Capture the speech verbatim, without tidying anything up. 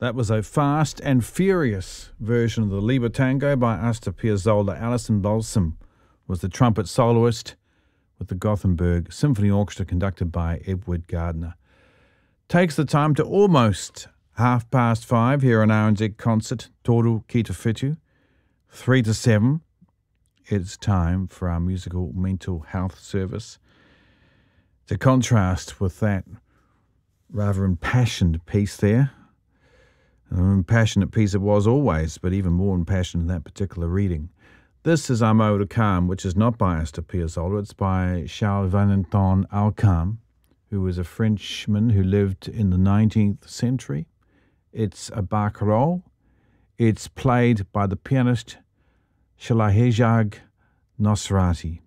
That was a fast and furious version of the Libertango by Astor Piazzolla. Alison Balsam was the trumpet soloist with the Gothenburg Symphony Orchestra conducted by Edward Gardner. Takes the time to almost half past five here on R N Z Concert, Toru Kitawhitu. Three to seven, it's time for our musical mental health service. To contrast with that rather impassioned piece there, an impassionate piece it was always, but even more impassioned in that particular reading. This is Amo de Calme, which is not by Astor Piazzolla. It's by Charles Valentin Alcalm, who was a Frenchman who lived in the nineteenth century. It's a barcarolle. It's played by the pianist Shalahejag Nosrati.